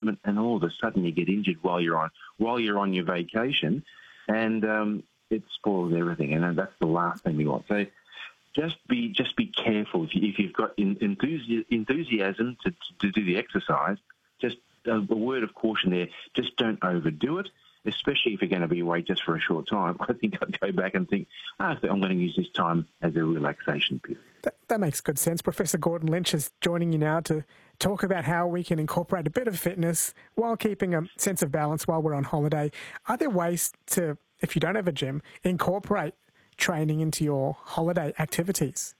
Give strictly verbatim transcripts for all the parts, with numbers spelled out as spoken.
equipment, and all of a sudden you get injured while you're on while you're on your vacation, and um, it spoils everything. And that's the last thing we want. So just be just be careful if, you, if you've got enthusi- enthusiasm to, to do the exercise. Just a, a word of caution there: just don't overdo it. Especially if you're going to be away just for a short time. I think I'd go back and think, oh, I'm going to use this time as a relaxation period. That, that makes good sense. Professor Gordon Lynch is joining you now to talk about how we can incorporate a bit of fitness while keeping a sense of balance while we're on holiday. Are there ways to, if you don't have a gym, incorporate training into your holiday activities?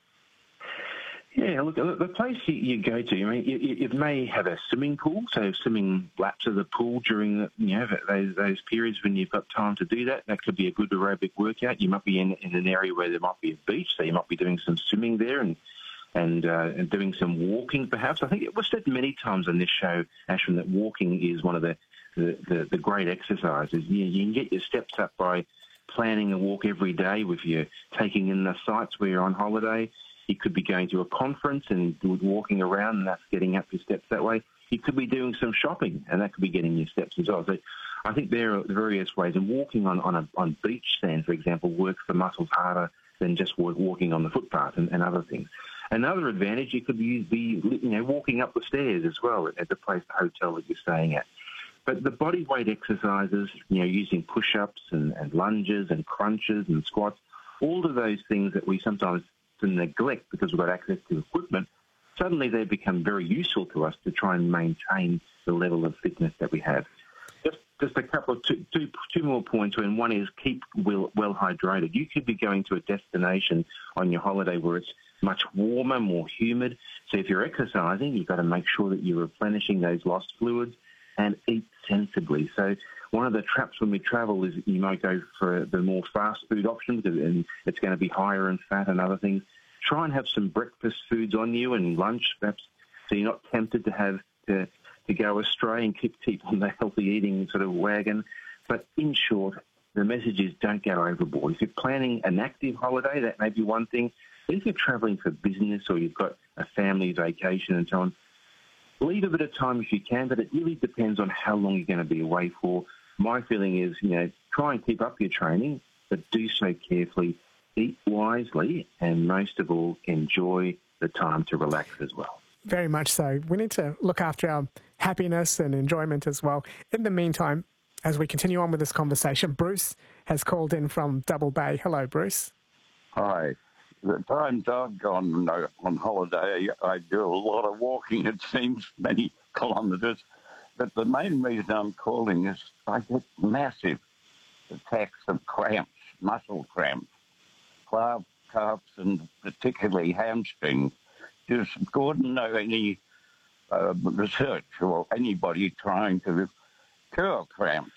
Yeah, look, the place you go to, I mean, it may have a swimming pool, so swimming laps of the pool during the, you know, those, those periods when you've got time to do that. That could be a good aerobic workout. You might be in, in an area where there might be a beach, so you might be doing some swimming there and and, uh, and doing some walking perhaps. I think it was said many times on this show, Ashwin, that walking is one of the, the, the, the great exercises. You, you can get your steps up by planning a walk every day with you, taking in the sights where you're on holiday. You could be going to a conference and walking around, and that's getting up your steps that way. You could be doing some shopping, and that could be getting your steps as well. So I think there are various ways. And walking on, on, a, on beach sand, for example, works the muscles harder than just walking on the footpath and, and other things. Another advantage, you could be, be you know, walking up the stairs as well at the place, the hotel that you're staying at. But the body weight exercises, you know, using push-ups and, and lunges and crunches and squats, all of those things that we sometimes to neglect because we've got access to equipment, suddenly they become very useful to us to try and maintain the level of fitness that we have. Just, just a couple of two, two, two more points, and one is keep well, well hydrated. You could be going to a destination on your holiday where it's much warmer, more humid. So if you're exercising, you've got to make sure that you're replenishing those lost fluids and eat sensibly. So one of the traps when we travel is you might go for the more fast food option because it's going to be higher in fat and other things. Try and have some breakfast foods on you and lunch, perhaps, so you're not tempted to have to, to go astray and keep, keep on the healthy eating sort of wagon. But in short, the message is don't go overboard. If you're planning an active holiday, that may be one thing. But if you're travelling for business or you've got a family vacation and so on, leave a bit of time if you can, but it really depends on how long you're going to be away for. My feeling is, you know, try and keep up your training, but do so carefully, eat wisely, and most of all, enjoy the time to relax as well. Very much so. We need to look after our happiness and enjoyment as well. In the meantime, as we continue on with this conversation, Bruce has called in from Double Bay. Hello, Bruce. Hi. The times I've gone on holiday, I do a lot of walking, it seems, many kilometres. But the main reason I'm calling is I get massive attacks of cramps, muscle cramps, calf, calves, and particularly hamstrings. Does Gordon know any uh, research or anybody trying to cure cramps?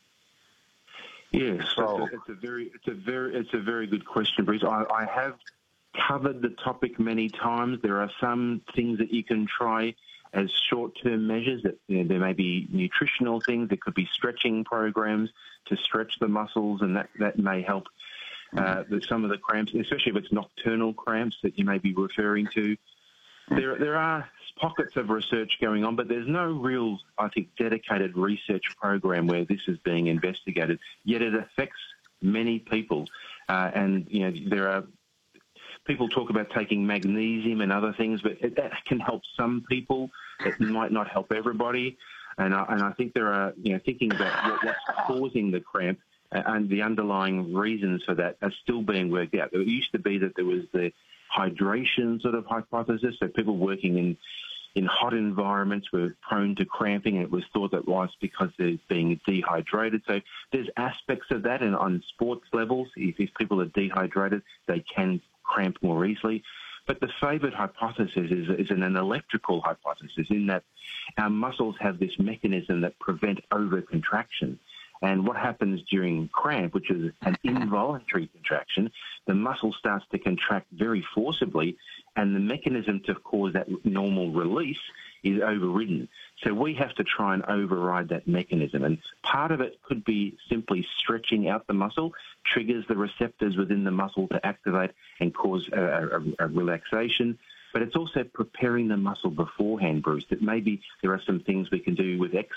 Yes, so, it's, a, it's a very, it's a very, it's a very good question, Bruce. I, I have covered the topic many times. There are some things that you can try as short-term measures. That you know, there may be nutritional things. There could be stretching programs to stretch the muscles, and that, that may help uh, with some of the cramps, especially if it's nocturnal cramps that you may be referring to. There, there are pockets of research going on, but there's no real, I think, dedicated research program where this is being investigated. Yet it affects many people, uh, and you know there are people talk about taking magnesium and other things, but it, that can help some people. It might not help everybody, and I, and I think there are, you know, thinking about what, what's causing the cramp and the underlying reasons for that are still being worked out. It used to be that there was the hydration sort of hypothesis, so people working in, in hot environments were prone to cramping, and it was thought that was because they're being dehydrated. So there's aspects of that, and on sports levels, if, if people are dehydrated, they can cramp more easily. But the favoured hypothesis is, is an, an electrical hypothesis in that our muscles have this mechanism that prevent over-contraction. And what happens during cramp, which is an involuntary contraction, the muscle starts to contract very forcibly, and the mechanism to cause that normal release is overridden. So we have to try and override that mechanism. And part of it could be simply stretching out the muscle, triggers the receptors within the muscle to activate and cause a, a, a relaxation. But it's also preparing the muscle beforehand, Bruce, that maybe there are some things we can do with exercise